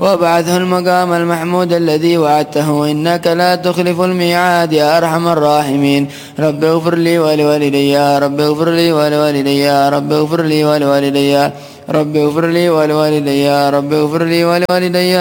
وابعثه المقام المحمود الذي وعدته إنك لا تخلف الميعاد يا أرحم الراحمين. رب اغفر لي ولوالدي، رب اغفر لي ولوالدي، رب اغفر لي ولوالدي، رب اغفر لي ولوالدي، رب اغفر لي ولوالدي.